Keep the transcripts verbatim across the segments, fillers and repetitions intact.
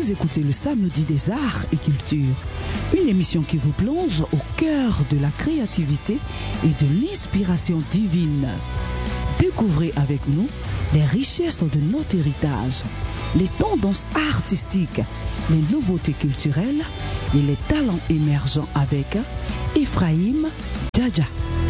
Vous écoutez le Samedi des Arts et Culture, une émission qui vous plonge au cœur de la créativité et de l'inspiration divine. Découvrez avec nous les richesses de notre héritage, les tendances artistiques, les nouveautés culturelles et les talents émergents avec Ephraim Djadja.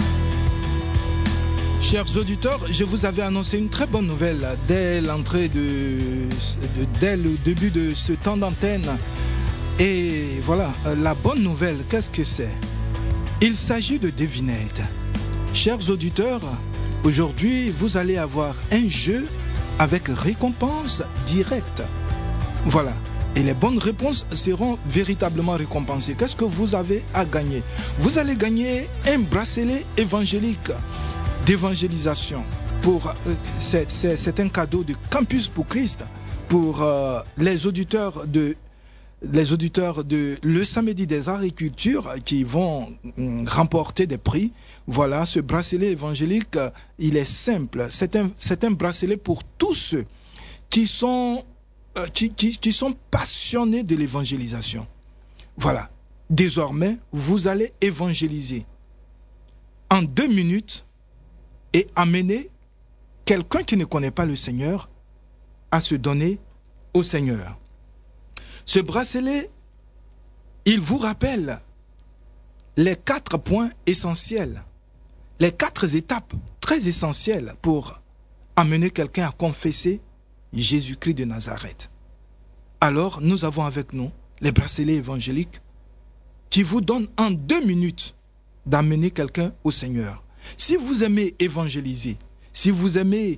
Chers auditeurs, je vous avais annoncé une très bonne nouvelle dès l'entrée de, de dès le début de ce temps d'antenne. Et voilà, la bonne nouvelle, qu'est-ce que c'est? Il s'agit de devinettes. Chers auditeurs, aujourd'hui, vous allez avoir un jeu avec récompense directe. Voilà. Et les bonnes réponses seront véritablement récompensées. Qu'est-ce que vous avez à gagner? Vous allez gagner un bracelet évangélique d'évangélisation. Pour, euh, c'est, c'est, c'est un cadeau de Campus pour Christ pour euh, les auditeurs de les auditeurs de le Samedi des Arts et Culture qui vont mm, remporter des prix. Voilà, ce bracelet évangélique, euh, il est simple. C'est un, c'est un bracelet pour tous ceux qui sont, euh, qui, qui, qui sont passionnés de l'évangélisation. Voilà. Désormais, vous allez évangéliser en deux minutes et amener quelqu'un qui ne connaît pas le Seigneur à se donner au Seigneur. Ce bracelet, il vous rappelle les quatre points essentiels, les quatre étapes très essentielles pour amener quelqu'un à confesser Jésus-Christ de Nazareth. Alors, nous avons avec nous les bracelets évangéliques qui vous donnent en deux minutes d'amener quelqu'un au Seigneur. Si vous aimez évangéliser, si vous aimez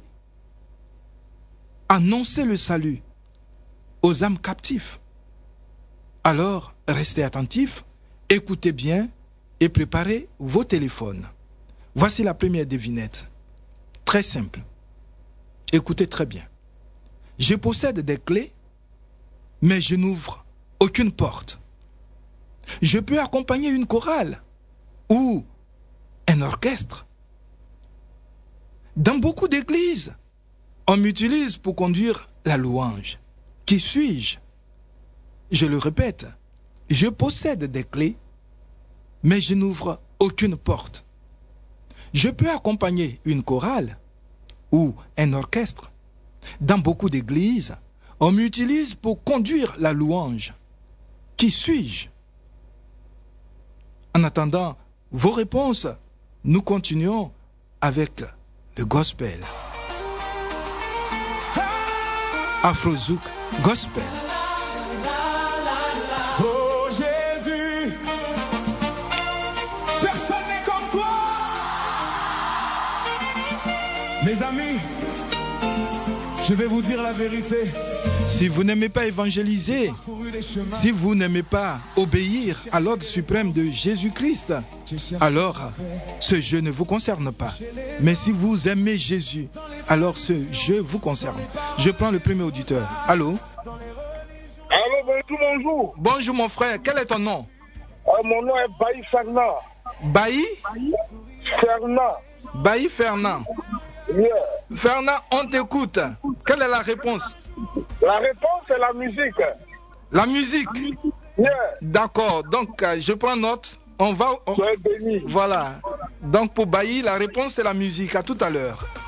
annoncer le salut aux âmes captives, alors restez attentifs, écoutez bien et préparez vos téléphones. Voici la première devinette. Très simple. Écoutez très bien. Je possède des clés, mais je n'ouvre aucune porte. Je peux accompagner une chorale ou un orchestre. Dans beaucoup d'églises, on m'utilise pour conduire la louange. Qui suis-je? Je le répète, je possède des clés, mais je n'ouvre aucune porte. Je peux accompagner une chorale ou un orchestre. Dans beaucoup d'églises, on m'utilise pour conduire la louange. Qui suis-je? En attendant vos réponses, nous continuons avec le gospel. Afrozouk Gospel. Oh Jésus, personne n'est comme toi. Mes amis, je vais vous dire la vérité. Si vous n'aimez pas évangéliser, si vous n'aimez pas obéir à l'ordre suprême de Jésus-Christ, alors ce jeu ne vous concerne pas. Mais si vous aimez Jésus, alors ce jeu vous concerne. Je prends le premier auditeur. Allô? Allô, bonjour, bonjour. Bonjour mon frère, quel est ton nom? Euh, mon nom est Baï Fernand. Baï? Fernand. Baï Fernand. Yeah. Fernand, on t'écoute. Quelle est la réponse? La réponse est la musique. La musique? Yeah. D'accord, donc euh, je prends note. On va... on- Soyez bénis. Voilà. Donc pour Bailly, la réponse c'est la musique. À tout à l'heure.